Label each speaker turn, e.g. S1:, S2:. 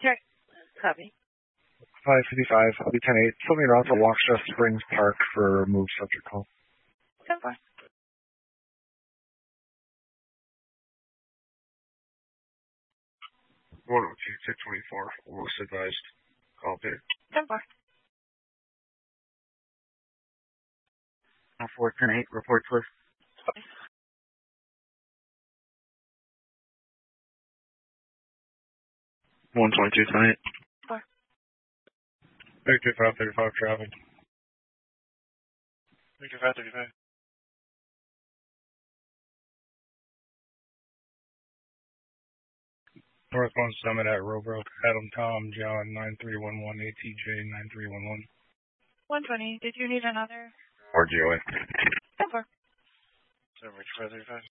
S1: Check. Copy.
S2: 555, I'll be 10-8. Put me around to Waukesha Springs Park for a move subject call.
S1: 10-4.
S3: 102-624, almost advised. Call bid.
S1: 10-4.
S4: 410-8, reports list.
S3: 122-10-8.
S1: 4.
S3: 35-35 traffic.
S5: 35-35.
S3: Northbound Summit at Robrook, Adam Tom, John, 9311, ATJ, 9311.
S1: 120. Did you need another?
S3: Or GOA.
S1: 10-4.
S5: 35-35.